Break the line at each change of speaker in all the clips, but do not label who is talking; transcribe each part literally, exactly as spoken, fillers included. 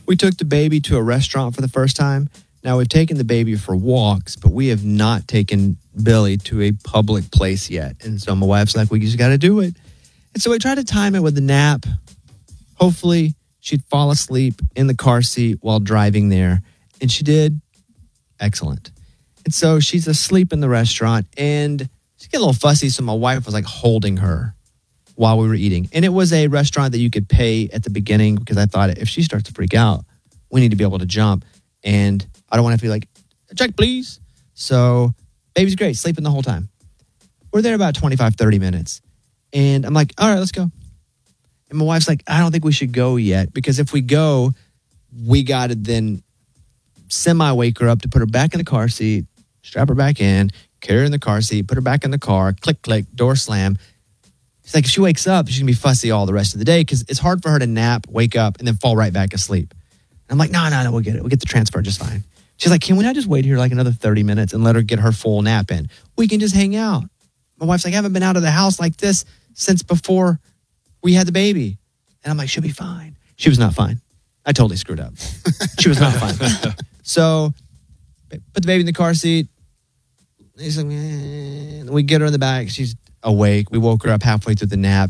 We took the baby to a restaurant for the first time. Now, we've taken the baby for walks, but we have not taken Billy to a public place yet. And so my wife's like, we just got to do it. And so we tried to time it with a nap. Hopefully, she'd fall asleep in the car seat while driving there. And she did. Excellent. And so she's asleep in the restaurant, and she got a little fussy, so my wife was like holding her while we were eating. And it was a restaurant that you could pay at the beginning because I thought if she starts to freak out, we need to be able to jump. And I don't want to have to be like, check, please. So baby's great, sleeping the whole time. We're there about twenty-five, thirty minutes. And I'm like, all right, let's go. And my wife's like, I don't think we should go yet because if we go, we got to then semi-wake her up to put her back in the car seat, strap her back in, carry her in the car seat, put her back in the car, click, click, door slam. She's like, if she wakes up, she's going to be fussy all the rest of the day because it's hard for her to nap, wake up, and then fall right back asleep. And I'm like, no, no, no, we'll get it. We'll get the transfer just fine. She's like, can we not just wait here like another thirty minutes and let her get her full nap in? We can just hang out. My wife's like, I haven't been out of the house like this since before we had the baby. And I'm like, she'll be fine. She was not fine. I totally screwed up. She was not fine. So put the baby in the car seat. He's like, eh. We get her in the back. She's awake. We woke her up halfway through the nap.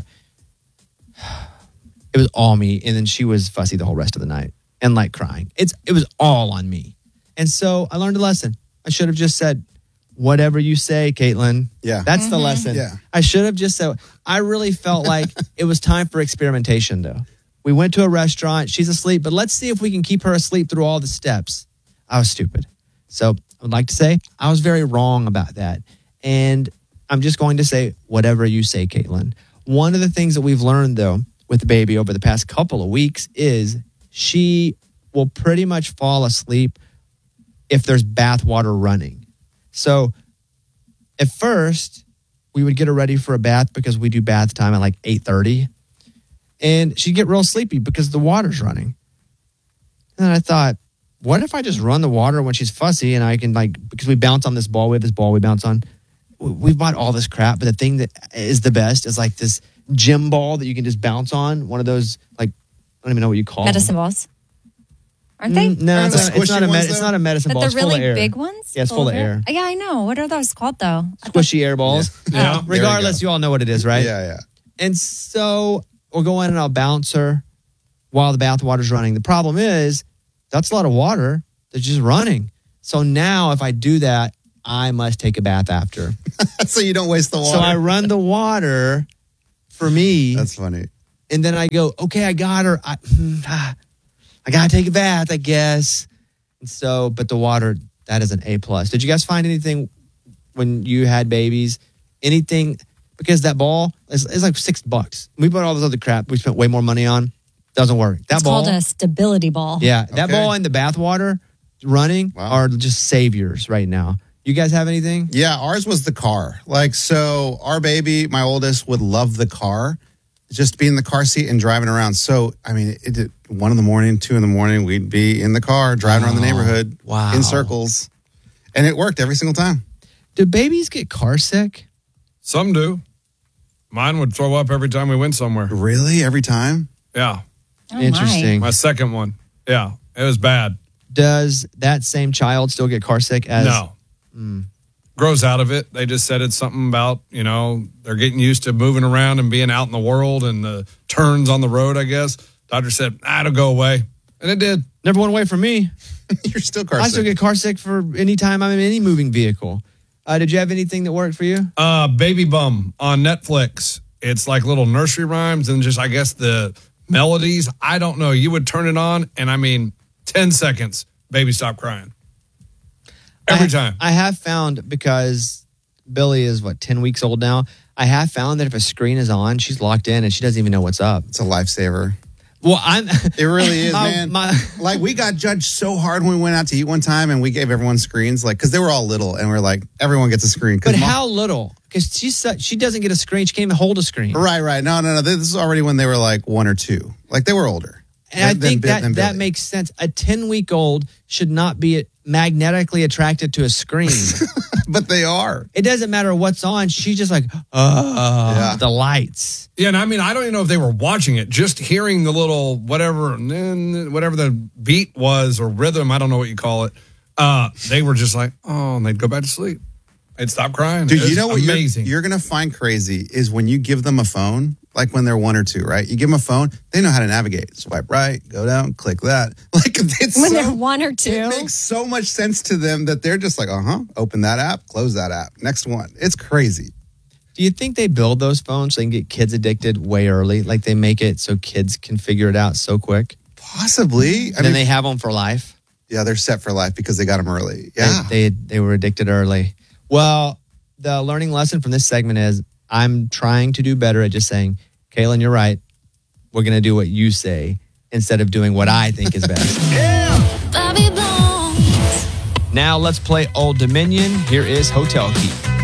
It was all me. And then she was fussy the whole rest of the night and like crying. It's It was all on me. And so I learned a lesson. I should have just said, whatever you say, Caitlin.
Yeah.
That's
mm-hmm.
the lesson.
Yeah.
I should have just said, I really felt like it was time for experimentation, though. We went to a restaurant. She's asleep, but let's see if we can keep her asleep through all the steps. I was stupid. So I would like to say I was very wrong about that. And I'm just going to say, whatever you say, Caitlin. One of the things that we've learned, though, with the baby over the past couple of weeks is she will pretty much fall asleep if there's bath water running. So at first, we would get her ready for a bath because we do bath time at like eight thirty. And she'd get real sleepy because the water's running. And then I thought, what if I just run the water when she's fussy and I can like, because we bounce on this ball, we have this ball we bounce on. We've bought all this crap, but the thing that is the best is like this gym ball that you can just bounce on. One of those, like, I don't even know what you call
medicine
them.
balls. Aren't they?
Mm, no, it's not, it's, not a med- it's not a medicine
but
ball.
They're
It's
really
full of air.
big ones?
Yeah, it's full, full of air. air.
Yeah, I know. What are those called, though?
Squishy air balls.
Yeah. yeah.
Regardless, you all know what it is, right?
Yeah, yeah.
And so we'll go in and I'll bounce her while the bath water's running. The problem is that's a lot of water that's just running. So now if I do that, I must take a bath after.
So you don't waste the water.
So I run the water for me.
That's funny.
And then I go, okay, I got her. I, I got to take a bath, I guess. And so, but the water, that is an A plus. Did you guys find anything when you had babies? Anything? Because that ball is, is like six bucks. We bought all this other crap we spent way more money on. Doesn't work. That
it's
ball,
called a stability ball.
Yeah, that
okay.
ball and the bath water running
wow.
are just saviors right now. You guys have anything?
Yeah, ours was the car. Like, so our baby, my oldest, would love the car. Just be in the car seat and driving around. So, I mean, it did one in the morning, two in the morning, we'd be in the car driving
wow.
around the neighborhood
wow.
in circles. And it worked every single time.
Do babies get car sick?
Some do. Mine would throw up every time we went somewhere.
Really? Every time?
Yeah.
Oh,
Interesting.
My.
My second one. Yeah. It was bad.
Does that same child still get car sick as...
No.
Mm.
Grows out of it. They just said it's something about, you know, they're getting used to moving around and being out in the world and the turns on the road, I guess. Doctor said, ah, it'll go away. And it did.
Never went away from me.
You're still car sick.
I still get car sick for any time I'm in any moving vehicle. Uh, did you have anything that worked for you?
Uh, Baby Bum on Netflix. It's like little nursery rhymes and just, I guess, the melodies. I don't know. You would turn it on and, I mean, ten seconds, baby stop crying. Every
I,
time.
I have found, because Billy is, what, ten weeks old now, I have found that if a screen is on, she's locked in and she doesn't even know what's up.
It's a lifesaver.
Well, I'm...
It really is,
my,
man.
My,
like, we got judged so hard when we went out to eat one time and we gave everyone screens, like, because they were all little and we're like, everyone gets a screen.
but
mom,
how little? Because she doesn't get a screen. She can't even hold a screen.
Right, right. No, no, no. This is already when they were like one or two. Like, they were older.
And I
Than-
think
than-
that
than
that
Billy.
makes sense. A ten-week-old should not be magnetically attracted to a screen.
But they are.
It doesn't matter what's on. She's just like, oh,
Yeah.
the lights.
Yeah, and I mean, I don't even know if they were watching it. Just hearing the little whatever, whatever the beat was or rhythm, I don't know what you call it. Uh, they were just like, oh, and they'd go back to sleep. They'd stop crying.
Dude,
It was
you know what you're,
amazing.
you're going to find crazy is when you give them a phone, like when they're one or two, right? You give them a phone, they know how to navigate. Swipe right, go down, click that. Like it's
When
so,
they're one or two.
It makes so much sense to them that they're just like, uh-huh, open that app, close that app. Next one. It's crazy.
Do you think they build those phones so they can get kids addicted way early? Like they make it so kids can figure it out so quick?
Possibly. I
And then
mean,
they have them for life?
yeah, they're set for life because they got them early. Yeah.
They, they, they were addicted early. Well, the learning lesson from this segment is I'm trying to do better at just saying, Kaylin, you're right. We're going to do what you say instead of doing what I think is best.
Bobby Bones.
Now let's play Old Dominion. Here is Hotel Key.